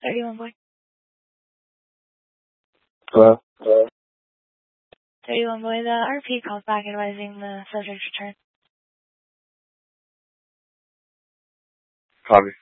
31 boy. Hello? 31 boy, the RP calls back advising the subject's return. Copy.